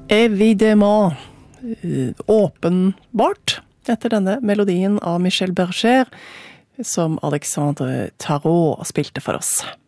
Évidemment, åpenbart, etter denne melodien av Michel Berger, som Alexandre Tarot spilte for oss.